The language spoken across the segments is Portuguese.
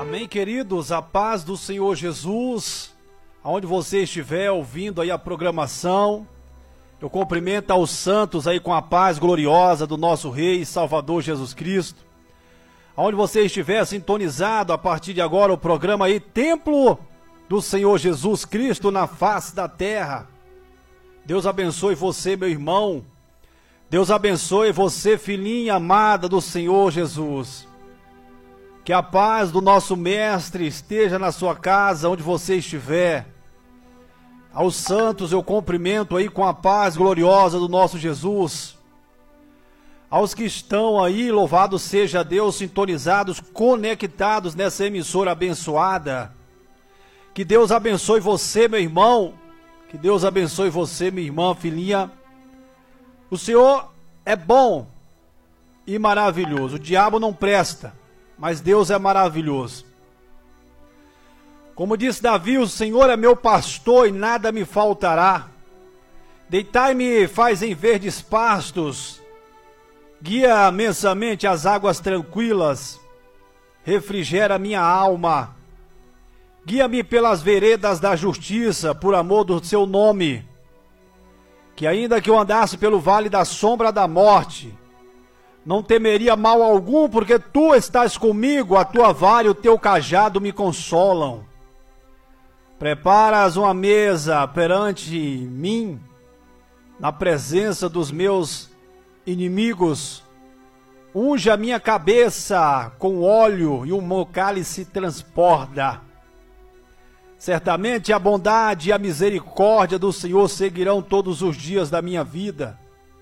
Amém, queridos, a paz do Senhor Jesus, aonde você estiver ouvindo aí a programação, eu cumprimento aos santos aí com a paz gloriosa do nosso Rei e Salvador Jesus Cristo, aonde você estiver sintonizado a partir de agora o programa aí, Templo do Senhor Jesus Cristo na face da terra. Deus abençoe você, meu irmão, Deus abençoe você, filhinha amada do Senhor Jesus. Que a paz do nosso Mestre esteja na sua casa, onde você estiver. Aos santos eu cumprimento aí com a paz gloriosa do nosso Jesus. Aos que estão aí, louvado seja Deus, sintonizados, conectados nessa emissora abençoada. Que Deus abençoe você, meu irmão. Que Deus abençoe você, minha irmã, filhinha. O Senhor é bom e maravilhoso. O diabo não presta, mas Deus é maravilhoso. Como disse Davi, o Senhor é meu pastor e nada me faltará. Deitai-me faz em verdes pastos, guia mensamente as águas tranquilas, refrigera minha alma. Guia-me pelas veredas da justiça, por amor do seu nome. Que ainda que eu andasse pelo vale da sombra da morte, não temeria mal algum, porque tu estás comigo, a tua vara e o teu cajado me consolam. Preparas uma mesa perante mim, na presença dos meus inimigos. Unge a minha cabeça com óleo e o meu cálice transborda. Certamente a bondade e a misericórdia do Senhor seguirão todos os dias da minha vida.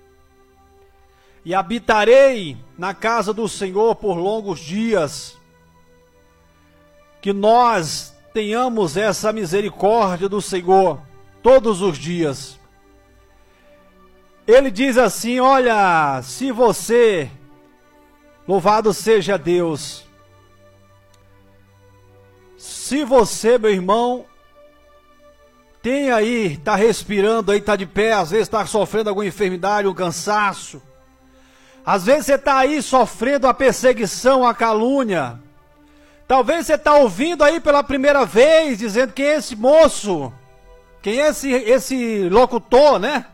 E habitarei na casa do Senhor por longos dias. Que nós tenhamos essa misericórdia do Senhor todos os dias. Ele diz assim, olha, se você, louvado seja Deus, se você, meu irmão, tem aí, está respirando aí, está de pé, às vezes está sofrendo alguma enfermidade, um cansaço, às vezes você está aí sofrendo a perseguição, a calúnia. Talvez você está ouvindo aí pela primeira vez, dizendo quem é esse moço, quem é esse locutor, né?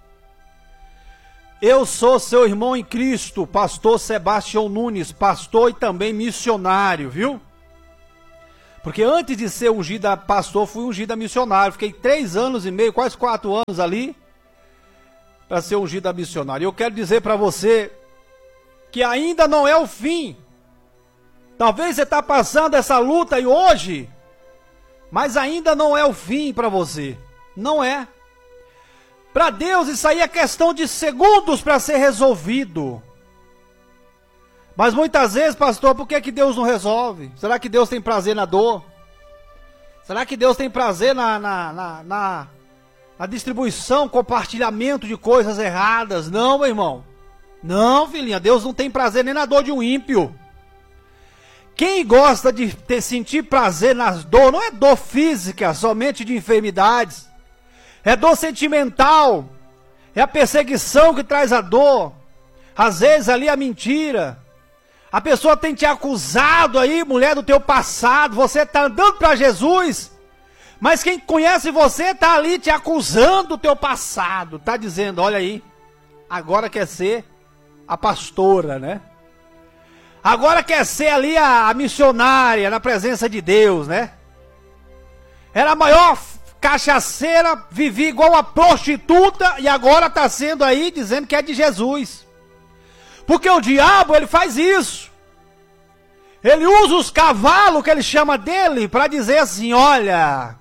Eu sou seu irmão em Cristo, pastor Sebastião Nunes, pastor e também missionário, viu? Porque antes de ser ungida pastor, fui ungida missionário. Fiquei 3 anos e meio, quase 4 anos ali, para ser ungida missionário. Eu quero dizer para você que ainda não é o fim. Talvez você está passando essa luta aí hoje, mas ainda não é o fim para você. Não é. Para Deus isso aí é questão de segundos para ser resolvido. Mas muitas vezes, pastor, por que Deus não resolve? Será que Deus tem prazer na dor? Será que Deus tem prazer na distribuição, compartilhamento de coisas erradas? Não, meu irmão. Não, filhinha, Deus não tem prazer nem na dor de um ímpio. Quem gosta de sentir prazer nas dores, não é dor física, somente de enfermidades. É dor sentimental. É a perseguição que traz a dor. Às vezes ali a mentira. A pessoa tem te acusado aí, mulher do teu passado, você está andando para Jesus, mas quem conhece você está ali te acusando do teu passado, está dizendo, olha aí, agora quer ser a pastora, né? Agora quer ser ali a missionária na presença de Deus, né? Era a maior cachaceira, vivia igual uma prostituta e agora está sendo aí dizendo que é de Jesus. Porque o diabo, ele faz isso. Ele usa os cavalos que ele chama dele para dizer assim, olha,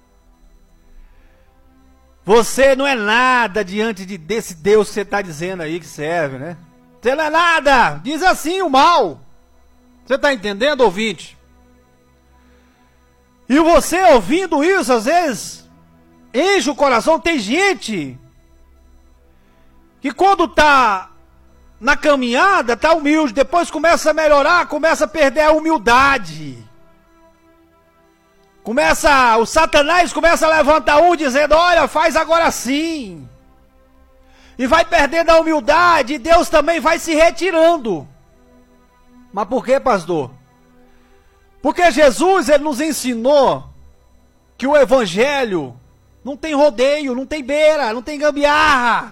você não é nada diante desse Deus que você está dizendo aí que serve, né? Você não é nada, diz assim o mal. Você está entendendo, ouvinte? E você ouvindo isso, às vezes, enche o coração. Tem gente que quando está na caminhada, está humilde, depois começa a melhorar, começa a perder a humildade. O Satanás começa a levantar dizendo, olha, faz agora sim. E vai perdendo a humildade, e Deus também vai se retirando. Mas por quê, pastor? Porque Jesus, ele nos ensinou que o evangelho não tem rodeio, não tem beira, não tem gambiarra.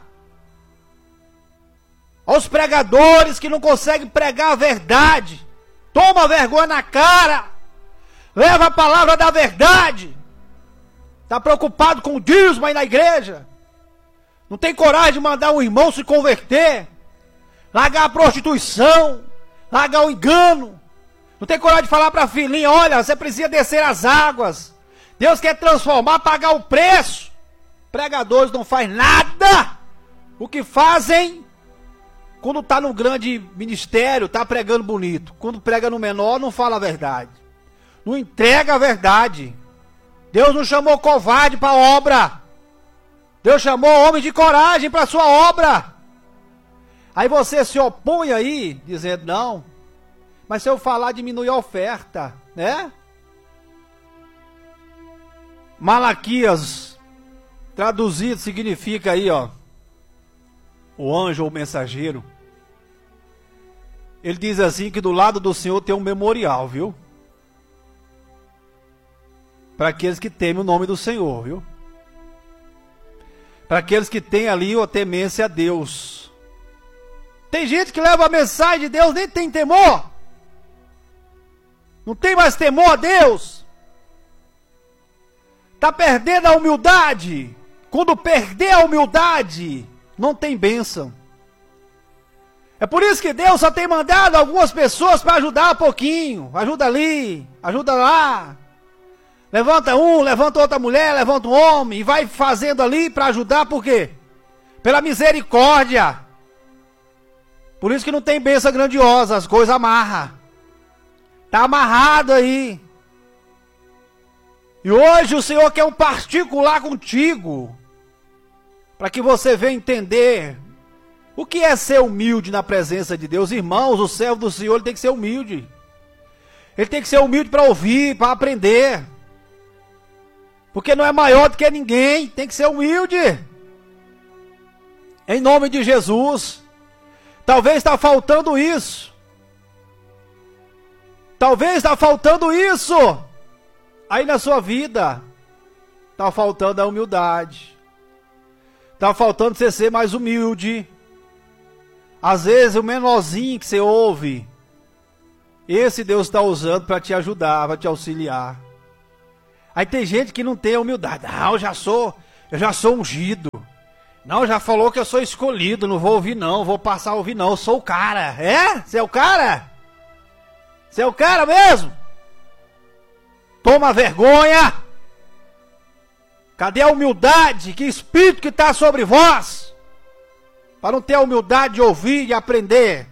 Aos pregadores que não conseguem pregar a verdade, toma vergonha na cara, leva a palavra da verdade. Está preocupado com o dízimo aí na igreja, não tem coragem de mandar um irmão se converter, largar a prostituição, largar o engano, não tem coragem de falar para a filhinha, olha, você precisa descer as águas, Deus quer transformar, pagar o preço. Pregadores não fazem nada. O que fazem, quando está no grande ministério, está pregando bonito. Quando prega no menor, não fala a verdade. Não entrega a verdade. Deus não chamou covarde para a obra. Deus chamou homem de coragem para a sua obra. Aí você se opõe aí, dizendo, não, mas se eu falar, diminui a oferta, né? Malaquias, traduzido, significa aí, ó, o anjo ou mensageiro. Ele diz assim que do lado do Senhor tem um memorial, viu? Para aqueles que temem o nome do Senhor, viu? Para aqueles que têm ali a temência a Deus. Tem gente que leva a mensagem de Deus, nem tem temor. Não tem mais temor a Deus. Está perdendo a humildade. Quando perder a humildade, não tem bênção. É por isso que Deus só tem mandado algumas pessoas para ajudar um pouquinho. Ajuda ali, ajuda lá. Levanta um, levanta outra mulher, levanta um homem. E vai fazendo ali para ajudar, por quê? Pela misericórdia. Por isso que não tem bênção grandiosa, as coisas amarram. Está amarrado aí. E hoje o Senhor quer um particular contigo, para que você venha entender o que é ser humilde na presença de Deus. Irmãos, o servo do Senhor ele tem que ser humilde. Ele tem que ser humilde para ouvir, para aprender. Porque não é maior do que ninguém, tem que ser humilde. Em nome de Jesus. Talvez está faltando isso. Talvez está faltando isso. Aí na sua vida, está faltando a humildade. Está faltando você ser mais humilde. Às vezes o menorzinho que você ouve, esse Deus está usando para te ajudar, para te auxiliar. Aí tem gente que não tem a humildade. Não, eu já sou ungido. Não, já falou que eu sou escolhido, não vou ouvir não, vou passar a ouvir não, eu sou o cara. É? Você é o cara? Você é o cara mesmo? Toma vergonha! Cadê a humildade? Que espírito que está sobre vós? Para não ter a humildade de ouvir e aprender.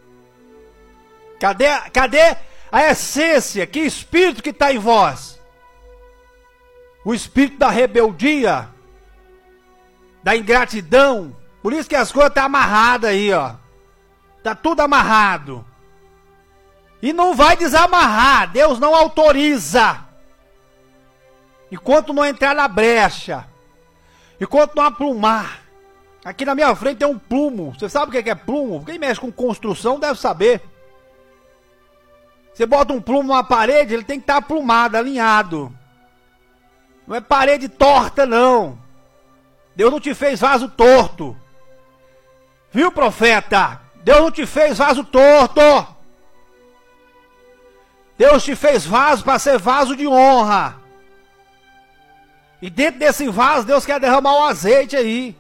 Cadê a essência? Que espírito que está em vós? O espírito da rebeldia, da ingratidão. Por isso que as coisas estão amarradas aí, ó. Está tudo amarrado. E não vai desamarrar. Deus não autoriza. Enquanto não entrar na brecha. Enquanto não aplumar. Aqui na minha frente tem um plumo. Você sabe o que é plumo? Quem mexe com construção deve saber. Você bota um plumo numa parede, ele tem que estar aplumado, alinhado. Não é parede torta, não. Deus não te fez vaso torto. Viu, profeta? Deus não te fez vaso torto. Deus te fez vaso para ser vaso de honra. E dentro desse vaso, Deus quer derramar o azeite aí.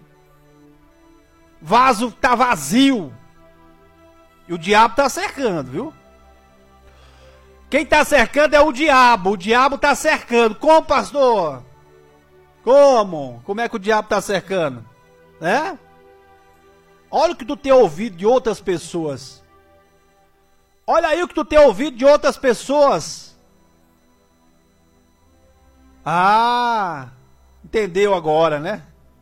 Vaso está vazio. E o diabo está cercando, viu? Quem está cercando é o diabo. O diabo está cercando. Como, pastor? Como? Como é que o diabo está cercando? Né? Olha o que tu tem ouvido de outras pessoas. Olha aí o que tu tem ouvido de outras pessoas. Ah, entendeu agora, né?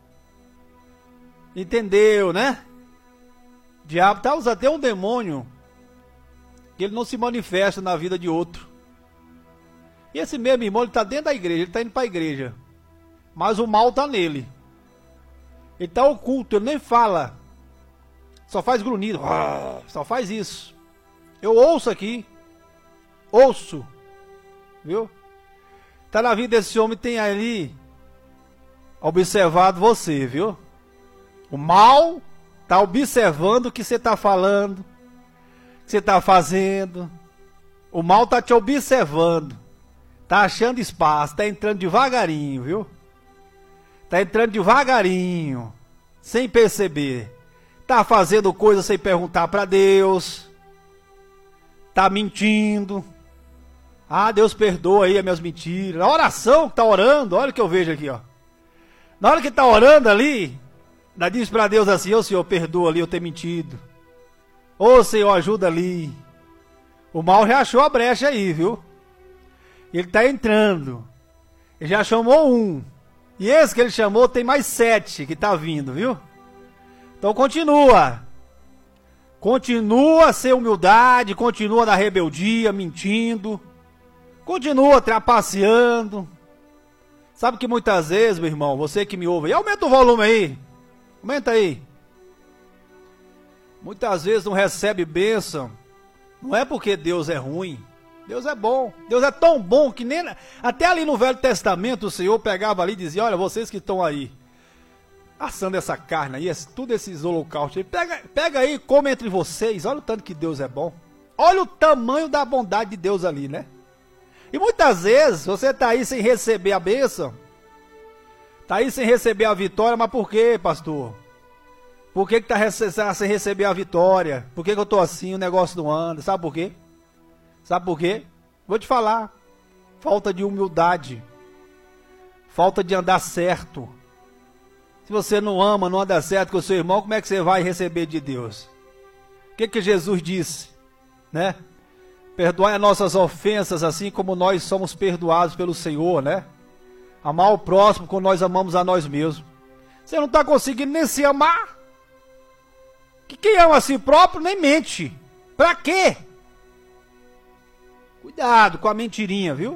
Entendeu, né? O diabo está usando até um demônio que ele não se manifesta na vida de outro. E esse mesmo irmão, ele está dentro da igreja, ele está indo para a igreja. Mas o mal está nele. Ele está oculto, ele nem fala. Só faz grunhido. Só faz isso. Eu ouço aqui. Ouço. viu? Tá na vida desse homem, tem ali observado você, viu? O mal tá observando o que você tá falando, o que você tá fazendo. O mal tá te observando, tá achando espaço, tá entrando devagarinho, viu? Tá entrando devagarinho, sem perceber. Tá fazendo coisa sem perguntar para Deus. Tá mentindo. Ah, Deus perdoa aí as minhas mentiras. Na oração que tá orando, olha o que eu vejo aqui, ó. Na hora que tá orando ali, ainda diz para Deus assim: ô Senhor, perdoa ali eu ter mentido. Ô Senhor, ajuda ali. O mal já achou a brecha aí, viu? Ele tá entrando. Ele já chamou um. E esse que ele chamou tem mais 7 que tá vindo, viu? Então continua. Continua sem humildade, continua na rebeldia, mentindo. Continua trapaceando. Sabe que muitas vezes, meu irmão, você que me ouve aí, aumenta o volume aí. Aumenta aí. Muitas vezes não recebe bênção. Não é porque Deus é ruim. Deus é bom. Deus é tão bom que nem... Até ali no Velho Testamento o Senhor pegava ali e dizia: olha, vocês que estão aí assando essa carne aí, tudo esses holocaustos aí, pega aí e come entre vocês. Olha o tanto que Deus é bom. Olha o tamanho da bondade de Deus ali, né? E muitas vezes você está aí sem receber a bênção. Está aí sem receber a vitória, mas por quê, pastor? Por que está sem receber a vitória? Por que eu estou assim, o negócio não anda? Sabe por quê? Sabe por quê? Vou te falar. Falta de humildade. Falta de andar certo. Se você não ama, não anda certo com o seu irmão, como é que você vai receber de Deus? O que Jesus disse? Né? Perdoai as nossas ofensas, assim como nós somos perdoados pelo Senhor, né? Amar o próximo como nós amamos a nós mesmos. Você não está conseguindo nem se amar. Que quem ama a si próprio nem mente. Pra quê? Cuidado com a mentirinha, viu?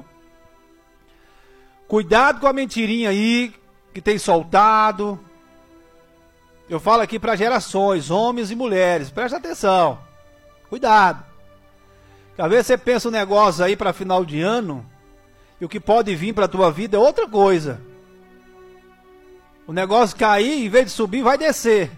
Cuidado com a mentirinha aí que tem soltado. Eu falo aqui para gerações, homens e mulheres. Presta atenção. Cuidado. Às vezes você pensa um negócio aí para final de ano e o que pode vir para a tua vida é outra coisa. O negócio cair, em vez de subir, vai descer.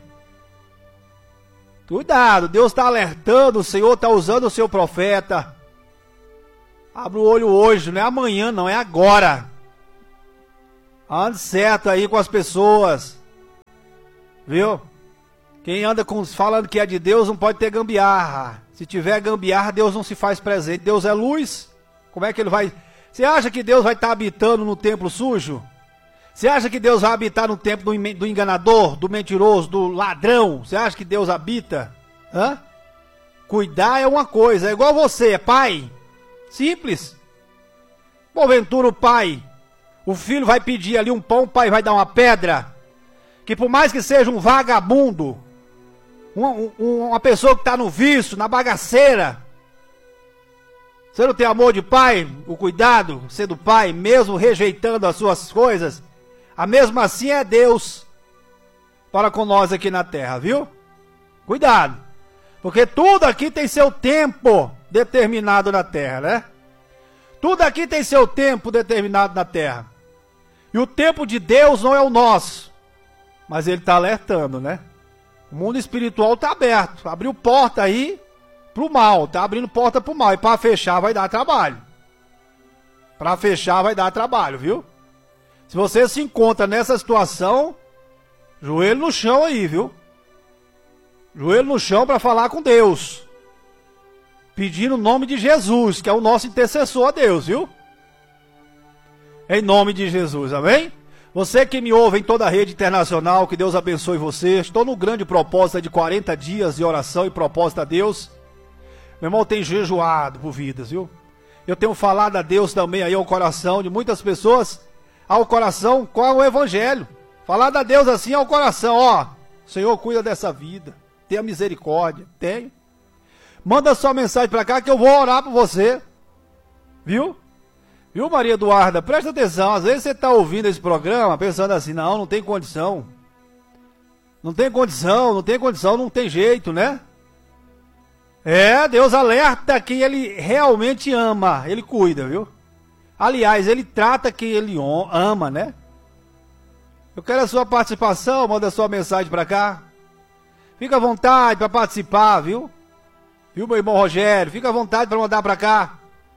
Cuidado, Deus está alertando, o Senhor está usando o seu profeta. Abre o olho hoje, não é amanhã, não, é agora. Ande certo aí com as pessoas. Viu? Quem anda falando que é de Deus não pode ter gambiarra. Se tiver gambiarra, Deus não se faz presente. Deus é luz. Como é que ele vai... Você acha que Deus vai estar habitando no templo sujo? Você acha que Deus vai habitar no templo do enganador, do mentiroso, do ladrão? Você acha que Deus habita? Hã? Cuidar é uma coisa, é igual você, é pai. Simples. Porventura o pai, o filho vai pedir ali um pão, o pai vai dar uma pedra. Que por mais que seja um vagabundo, uma pessoa que está no vício, na bagaceira, você não tem amor de pai, o cuidado, ser do pai, mesmo rejeitando as suas coisas, a mesma assim é Deus para com nós aqui na terra, viu? Cuidado, porque tudo aqui tem seu tempo determinado na terra, né? Tudo aqui tem seu tempo determinado na terra. E o tempo de Deus não é o nosso, mas ele está alertando, né? O mundo espiritual está aberto, abriu porta aí para o mal, está abrindo porta para o mal, e para fechar vai dar trabalho. Para fechar vai dar trabalho, viu? Se você se encontra nessa situação, joelho no chão aí, viu? Joelho no chão para falar com Deus. Pedindo o nome de Jesus, que é o nosso intercessor a Deus, viu? Em nome de Jesus, amém? Você que me ouve em toda a rede internacional, que Deus abençoe você. Estou no grande propósito de 40 dias de oração e propósito a Deus. Meu irmão, tem jejuado por vidas, viu? Eu tenho falado a Deus também aí ao coração de muitas pessoas, ao coração com o evangelho. Falado a Deus assim ao coração, ó, Senhor, cuida dessa vida, tenha misericórdia, tenho. Manda sua mensagem para cá que eu vou orar por você, viu? Viu, Maria Eduarda? Presta atenção, às vezes você está ouvindo esse programa pensando assim, não tem condição. Não tem condição, não tem jeito, né? É, Deus alerta que Ele realmente ama, Ele cuida, viu? Aliás, ele trata quem ele ama, né? Eu quero a sua participação, manda a sua mensagem para cá. Fica à vontade para participar, viu? Viu, meu irmão Rogério? Fica à vontade para mandar para cá.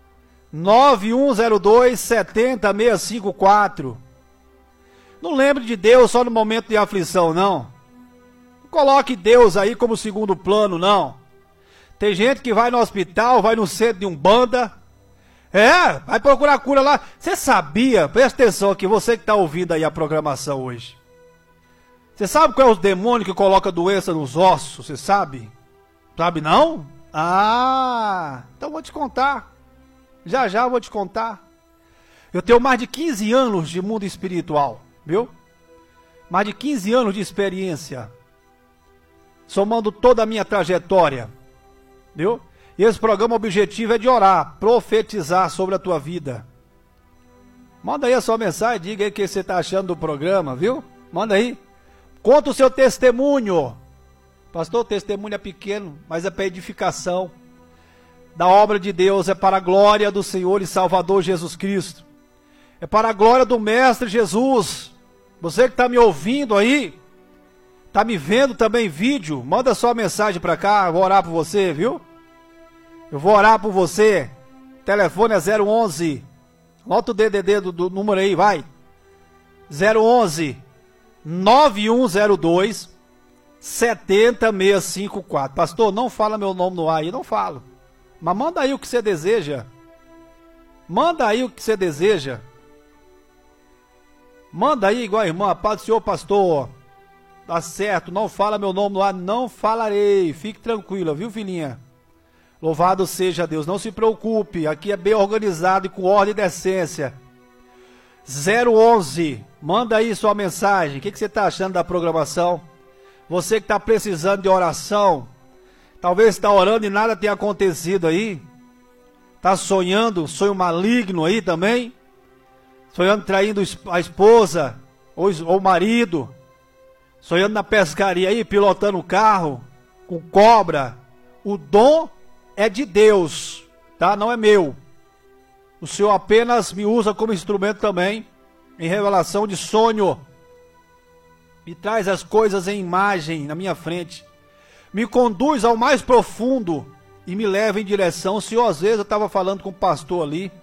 9102-70654. Não lembre de Deus só no momento de aflição, não. Não coloque Deus aí como segundo plano, não. Tem gente que vai no hospital, vai no centro de Umbanda. Vai procurar cura lá. Você sabia, presta atenção aqui, você que está ouvindo aí a programação hoje. Você sabe qual é o demônio que coloca doença nos ossos? Você sabe? Sabe não? Então vou te contar. Já eu vou te contar. Eu tenho mais de 15 anos de mundo espiritual, viu? Mais de 15 anos de experiência. Somando toda a minha trajetória, viu? E esse programa, o objetivo é de orar, profetizar sobre a tua vida. Manda aí a sua mensagem, diga aí o que você está achando do programa, viu? Manda aí. Conta o seu testemunho. Pastor, o testemunho é pequeno, mas é para edificação da obra de Deus, é para a glória do Senhor e Salvador Jesus Cristo. É para a glória do Mestre Jesus. Você que está me ouvindo aí, está me vendo também em vídeo, manda sua mensagem para cá, eu vou orar por você, viu? Eu vou orar por você. O telefone é 011. Anota o DDD do número aí, vai. 011 9102 70654. Pastor, não fala meu nome no ar aí, não falo. Mas manda aí o que você deseja. Manda aí o que você deseja. Manda aí, igual a irmã, paz do Senhor, pastor. Tá certo, não fala meu nome no ar, não falarei. Fique tranquila, viu, filhinha? Louvado seja Deus, não se preocupe, aqui é bem organizado e com ordem e decência. 011, manda aí sua mensagem, o que você está achando da programação? Você que está precisando de oração, talvez está orando e nada tenha acontecido aí, está sonhando, sonho maligno aí também, sonhando traindo a esposa ou o marido, sonhando na pescaria aí, pilotando o carro, com cobra. O dom é de Deus, tá? Não é meu. O Senhor apenas me usa como instrumento também, em revelação de sonho. Me traz as coisas em imagem na minha frente. Me conduz ao mais profundo e me leva em direção. O Senhor, às vezes, eu estava falando com o pastor ali.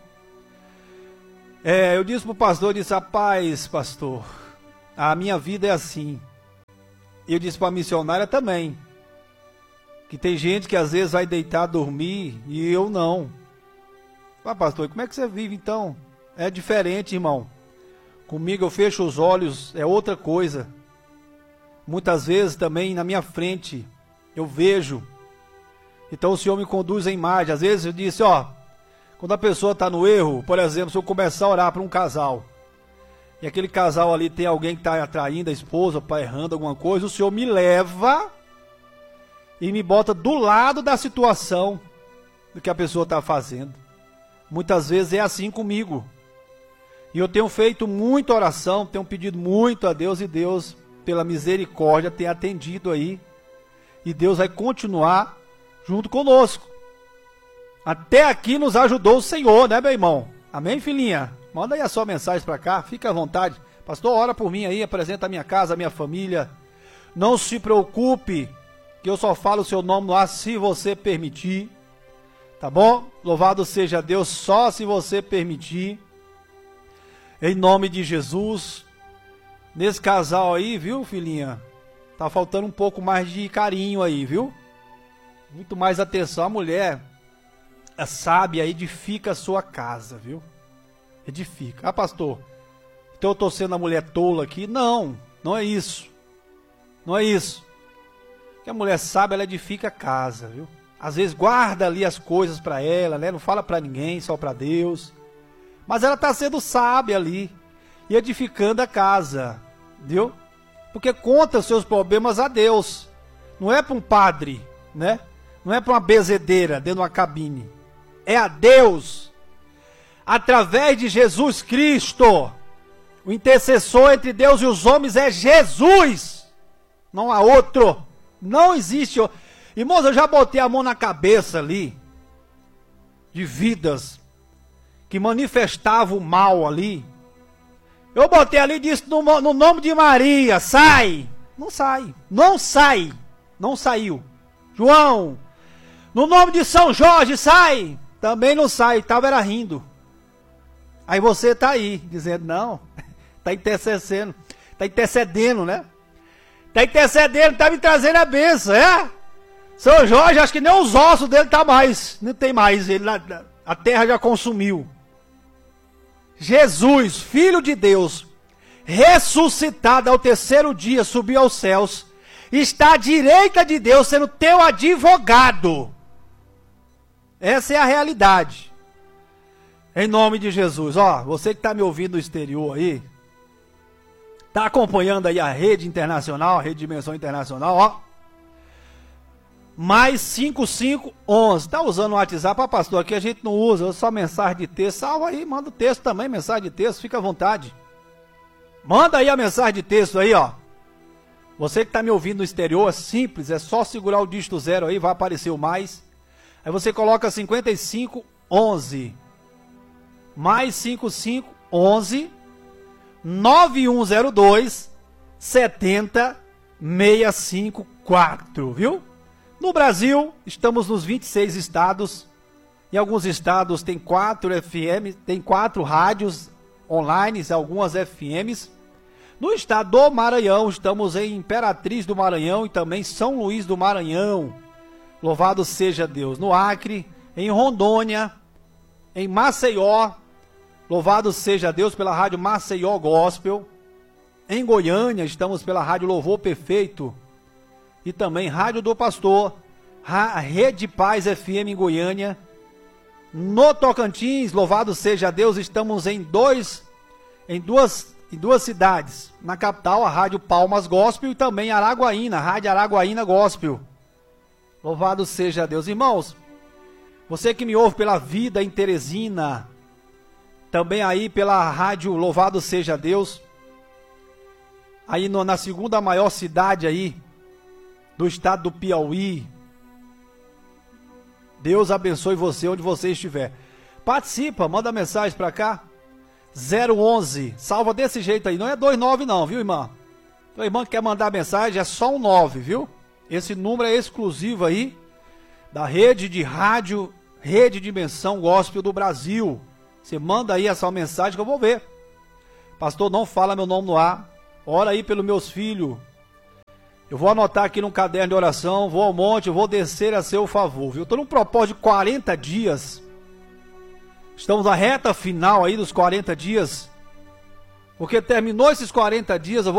Eu disse para o pastor, rapaz, pastor, a minha vida é assim. E eu disse para a missionária também. Que tem gente que às vezes vai deitar, dormir, e eu não. Pastor, como é que você vive então? É diferente, irmão. Comigo eu fecho os olhos, é outra coisa. Muitas vezes também na minha frente, eu vejo. Então o Senhor me conduz em imagem. Às vezes eu disse, quando a pessoa está no erro, por exemplo, se eu começar a orar para um casal, e aquele casal ali tem alguém que está atraindo a esposa, para errando alguma coisa, o Senhor me leva e me bota do lado da situação do que a pessoa está fazendo. Muitas vezes é assim comigo. E eu tenho feito muita oração, tenho pedido muito a Deus, e Deus, pela misericórdia, tem atendido aí. E Deus vai continuar junto conosco. Até aqui nos ajudou o Senhor, né, meu irmão? Amém, filhinha? Manda aí a sua mensagem para cá, fica à vontade. Pastor, ora por mim aí, apresenta a minha casa, a minha família. Não se preocupe, que eu só falo o seu nome no ar se você permitir, tá bom? Louvado seja Deus, só se você permitir, em nome de Jesus. Nesse casal aí, viu, filhinha? Tá faltando um pouco mais de carinho aí, viu? Muito mais atenção. A mulher é sábia, edifica a sua casa, viu? Edifica. Pastor, então eu tô sendo a mulher tola aqui? Não, não é isso. Não é isso. Que a mulher sábia, ela edifica a casa, viu? Às vezes guarda ali as coisas para ela, né? Não fala para ninguém, só para Deus. Mas ela está sendo sábia ali e edificando a casa, viu? Porque conta os seus problemas a Deus. Não é para um padre, né? Não é para uma bezedeira dentro de uma cabine. É a Deus. Através de Jesus Cristo. O intercessor entre Deus e os homens é Jesus. Não há outro. Não existe. Irmãos, eu já botei a mão na cabeça ali de vidas que manifestava o mal ali. Eu botei ali e disse no nome de Maria, sai! Não sai, não sai, não saiu. João, no nome de São Jorge, sai! Também não sai, estava era rindo. Aí você está aí, dizendo, não, está intercedendo, né? Está intercedendo, está me trazendo a bênção, é? São Jorge, acho que nem os ossos dele tá mais, não tem mais, ele, a terra já consumiu. Jesus, Filho de Deus, ressuscitado ao terceiro dia, subiu aos céus, está à direita de Deus, sendo teu advogado. Essa é a realidade. Em nome de Jesus. Ó, você que está me ouvindo no exterior aí, está acompanhando aí a rede internacional, a rede Dimensão Internacional, ó. Mais 5511. Está usando o WhatsApp, pastor? Aqui a gente não usa, só mensagem de texto. Salva aí, manda o texto também, mensagem de texto, fica à vontade. Manda aí a mensagem de texto aí, ó. Você que está me ouvindo no exterior, é simples, é só segurar o dígito 0 aí, vai aparecer o mais. Aí você coloca 5511. Mais 5511 9102 70654, viu? No Brasil, estamos nos 26 estados. Em alguns estados tem 4 FM, tem 4 rádios online, algumas FMs. No estado do Maranhão, estamos em Imperatriz do Maranhão e também São Luís do Maranhão. Louvado seja Deus. No Acre, em Rondônia, em Maceió. Louvado seja Deus pela rádio Maceió Gospel. Em Goiânia, estamos pela rádio Louvor Perfeito. E também Rádio do Pastor, a Rede Paz FM em Goiânia. No Tocantins, louvado seja Deus, estamos em duas cidades. Na capital, a Rádio Palmas Gospel e também Araguaína, a Rádio Araguaína Gospel. Louvado seja Deus. Irmãos, você que me ouve pela Vida em Teresina, também aí pela rádio Louvado seja Deus, aí na segunda maior cidade aí, do estado do Piauí. Deus abençoe você onde você estiver. Participa, manda mensagem para cá. 011, salva desse jeito aí, não é 29 não, viu, irmã? Então, irmã que quer mandar mensagem, é só um 9, viu? Esse número é exclusivo aí da rede de rádio, Rede Dimensão Gospel do Brasil. Você manda aí essa mensagem que eu vou ver. Pastor, não fala meu nome no ar. Ora aí pelos meus filhos. Eu vou anotar aqui num caderno de oração, vou ao monte, eu vou descer a seu favor, viu? Estou num propósito de 40 dias. Estamos na reta final aí dos 40 dias. Porque terminou esses 40 dias, eu vou